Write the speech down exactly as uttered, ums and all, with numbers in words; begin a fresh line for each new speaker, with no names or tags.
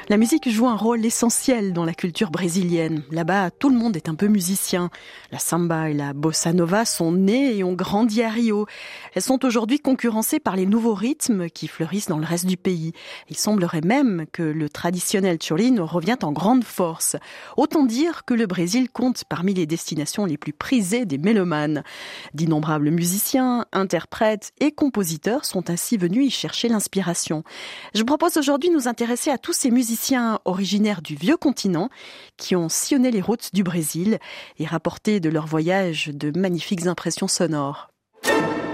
La musique joue un rôle essentiel dans la culture brésilienne. Là-bas, tout le monde est un peu musicien. La samba et la bossa nova sont nées et ont grandi à Rio. Elles sont aujourd'hui concurrencées par les nouveaux rythmes qui fleurissent dans le reste du pays. Il semblerait même que le traditionnel chorino revient en grande force. Autant dire que le Brésil compte parmi les destinations les plus prisées des mélomanes. D'innombrables musiciens, interprètes et compositeurs sont ainsi venus y chercher l'inspiration. Je vous propose aujourd'hui de nous intéresser à tous ces musiciens originaires du vieux continent qui ont sillonné les routes du Brésil et rapporté de leur voyage de magnifiques impressions sonores.